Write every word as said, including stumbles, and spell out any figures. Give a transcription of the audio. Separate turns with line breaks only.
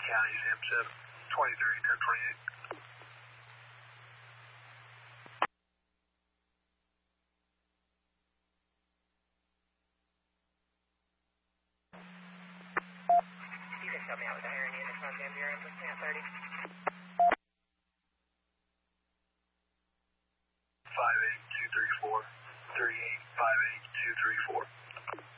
Counties, M seven, twenty-three, ten twenty-eight.
You can tell me out with the iron unit from Denver, I'm listening at thirty.